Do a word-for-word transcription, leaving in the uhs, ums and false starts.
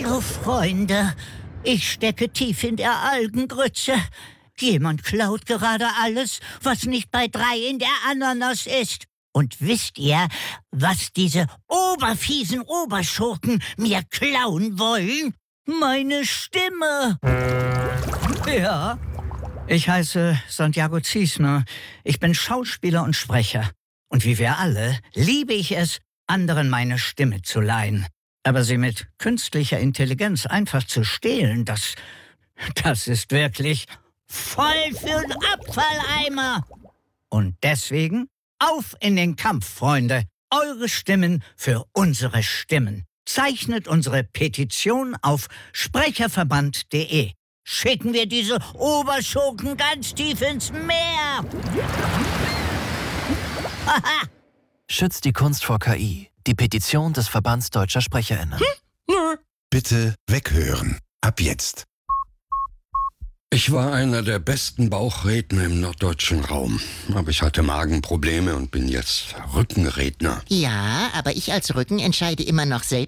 Hallo, Freunde. Ich stecke tief in der Algengrütze. Jemand klaut gerade alles, was nicht bei drei in der Ananas ist. Und wisst ihr, was diese oberfiesen Oberschurken mir klauen wollen? Meine Stimme. Ja, ich heiße Santiago Ziesmer. Ich bin Schauspieler und Sprecher. Und wie wir alle liebe ich es, anderen meine Stimme zu leihen. Aber sie mit künstlicher Intelligenz einfach zu stehlen, das, das ist wirklich voll für'n Abfalleimer. Und deswegen auf in den Kampf, Freunde. Eure Stimmen für unsere Stimmen. Zeichnet unsere Petition auf sprecherverband punkt de. Schicken wir diese Oberschurken ganz tief ins Meer. Haha. Schützt die Kunst vor K I. Die Petition des Verbands Deutscher SprecherInnen. Hm? Bitte weghören. Ab jetzt. Ich war einer der besten Bauchredner im norddeutschen Raum. Aber ich hatte Magenprobleme und bin jetzt Rückenredner. Ja, aber ich als Rücken entscheide immer noch selbst.